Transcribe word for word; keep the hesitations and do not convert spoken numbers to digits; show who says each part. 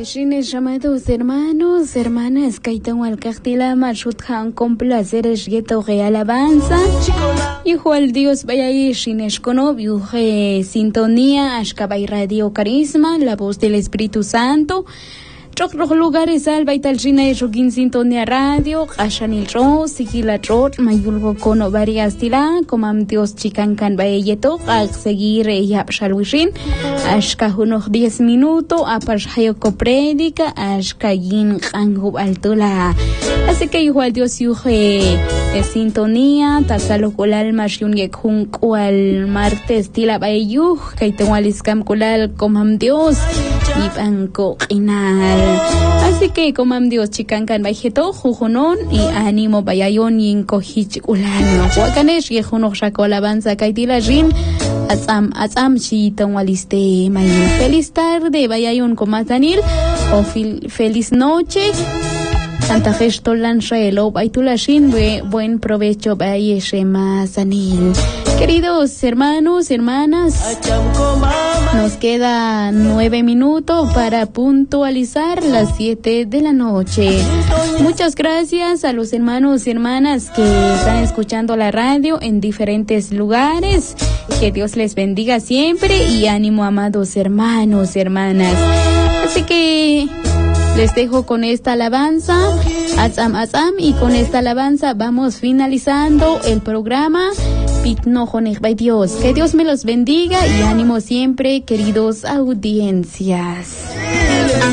Speaker 1: Shines llamados hermanos, hermanas, Kaitan Walcachtila, Machuthan con placeres yeto re alabanza. Hijo al Dios vaya ahí, Shines conobio, sintonía, Ashkabay Radio Carisma, la voz del Espíritu Santo. Chocros lugares alba y tal china y choquín sintonía radio, Ashanil ro, sigila trot, mayulgo cono varias tila, comam Dios chican can bayeto, a seguir ella shalwishin, ashka unos diez minutos, a parshayoko predica, ashka yin kangu altula. Así que igual Dios yuje sintonía, tasalo colal mashun yekun cual martes tila bayuj, kaitenwaliskam colal comam Dios, y banco inal. Así que comam Dios chicancan bajeto jujunon y ánimo bayayon y encojich ulano huacanesh y juno shaco alabanza kaitila jin atzam atzam chitan waliste mayin. Feliz tarde bayayon comatanil o fil, feliz noche Santa Gesto Lanshelo baitula shin buen provecho bayeshe masanil. Queridos hermanos, hermanas, nos quedan nueve minutos para puntualizar las siete de la noche. Muchas gracias a los hermanos y hermanas que están escuchando la radio en diferentes lugares. Que Dios les bendiga siempre y ánimo, amados hermanos y hermanas. Así que les dejo con esta alabanza, Atzam Atzam, y con esta alabanza vamos finalizando el programa. Dios. Que Dios me los bendiga y ánimo siempre, queridos audiencias.